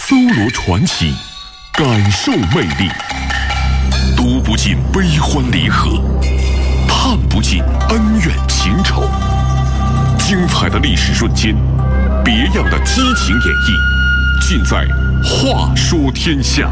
搜罗传奇，感受魅力，读不尽悲欢离合，探不尽恩怨情仇。精彩的历史瞬间，别样的激情演绎，尽在话说天下。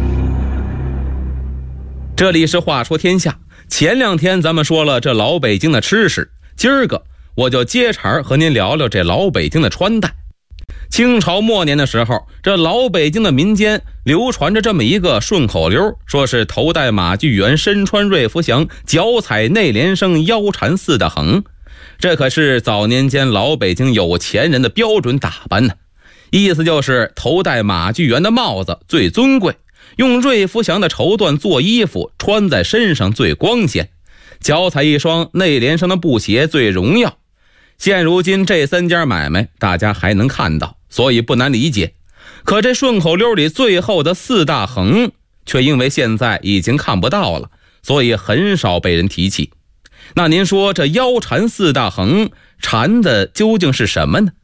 这里是话说天下。前两天咱们说了这老北京的吃食，今儿个我就接茬和您聊聊这老北京的穿戴。清朝末年的时候，这老北京的民间流传着这么一个顺口溜，说是头戴马具圆，身穿瑞福祥，脚踩内联升，腰缠四大横。这可是早年间老北京有钱人的标准打扮呢。意思就是头戴马具圆的帽子最尊贵，用瑞福祥的绸缎做衣服穿在身上最光鲜，脚踩一双内联升的布鞋最荣耀。现如今这三家买卖大家还能看到，所以不难理解。可这顺口溜里最后的四大横却因为现在已经看不到了，所以很少被人提起。那您说这腰缠四大横缠的究竟是什么呢？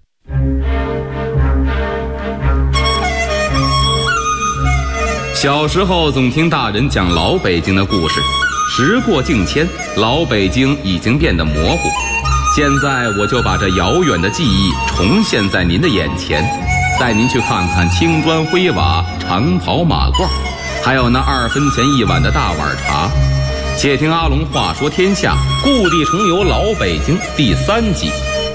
小时候总听大人讲老北京的故事，时过境迁，老北京已经变得模糊。现在我就把这遥远的记忆重现在您的眼前，带您去看看青砖灰瓦、长袍马褂，还有那2分钱一碗的大碗茶。且听阿龙话说天下，故地重游老北京第3集。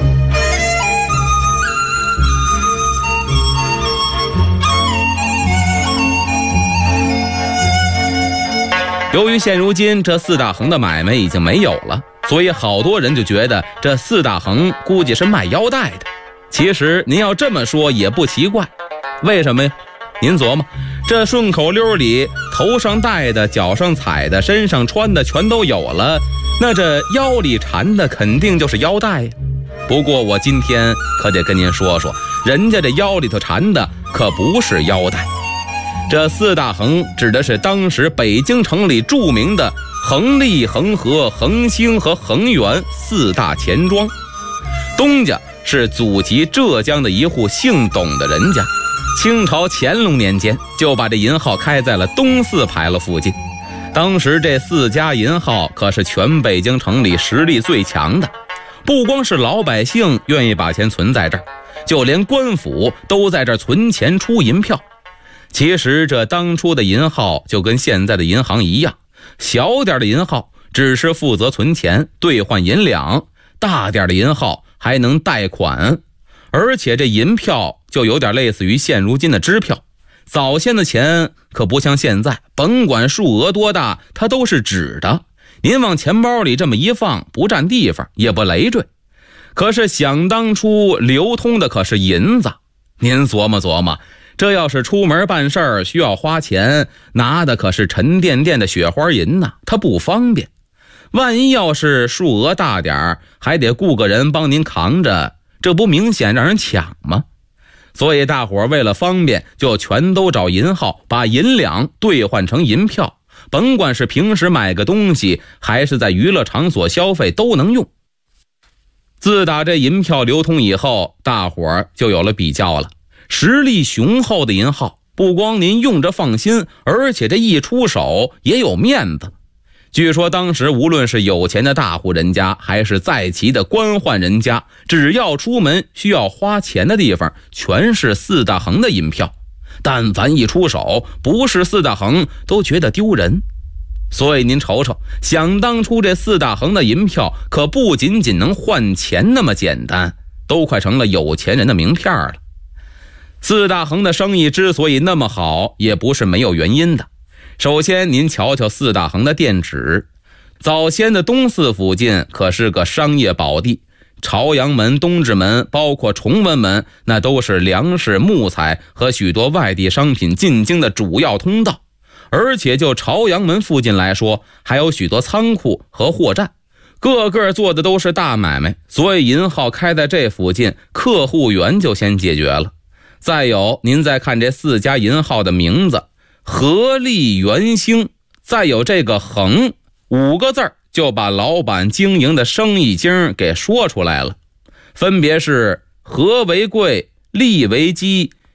由于现如今这四大横的买卖已经没有了，所以好多人就觉得这四大横估计是卖腰带的。其实您要这么说也不奇怪，为什么呀？您琢磨，这顺口溜里头上戴的、脚上踩的、身上穿的全都有了，那这腰里缠的肯定就是腰带呀。不过我今天可得跟您说说，人家这腰里头缠的可不是腰带。这四大横指的是当时北京城里著名的恒利、恒和、恒兴和恒源4大钱庄。东家是祖籍浙江的一户姓董的人家，清朝乾隆年间就把这银号开在了东四牌楼附近。当时这4家银号可是全北京城里实力最强的，不光是老百姓愿意把钱存在这儿，就连官府都在这儿存钱出银票。其实这当初的银号就跟现在的银行一样，小点的银号只是负责存钱兑换银两，大点的银号还能贷款，而且这银票就有点类似于现如今的支票。早先的钱可不像现在，甭管数额多大，它都是纸的，您往钱包里这么一放，不占地方也不累赘。可是想当初流通的可是银子，您琢磨琢磨，这要是出门办事儿需要花钱，拿的可是沉甸甸的雪花银呐，它不方便。万一要是数额大点还得雇个人帮您扛着，这不明显让人抢吗？所以大伙为了方便，就全都找银号，把银两兑换成银票，甭管是平时买个东西，还是在娱乐场所消费都能用。自打这银票流通以后，大伙就有了比较了。实力雄厚的银号，不光您用着放心，而且这一出手也有面子。据说当时无论是有钱的大户人家，还是在旗的官宦人家，只要出门需要花钱的地方，全是4大横的银票。但凡一出手不是4大横，都觉得丢人。所以您瞅瞅，想当初这4大横的银票可不仅仅能换钱那么简单，都快成了有钱人的名片了。4大横的生意之所以那么好，也不是没有原因的。首先您瞧瞧4大横的店址，早先的东四附近可是个商业宝地，朝阳门、东直门包括崇文门，那都是粮食、木材和许多外地商品进京的主要通道。而且就朝阳门附近来说，还有许多仓库和货站，个个做的都是大买卖，所以银号开在这附近，客户源就先解决了。再有您再看这4家银号的名字，合利、元兴，再有这个恒，5个字就把老板经营的生意经给说出来了，分别是和为贵、利为基、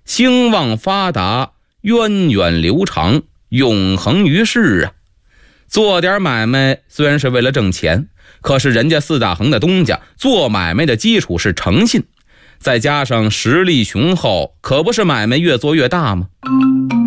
兴旺发达，源远流长，永恒于世啊。做点买卖虽然是为了挣钱，可是人家四大恒的东家做买卖的基础是诚信，再加上实力雄厚，可不是买卖越做越大吗？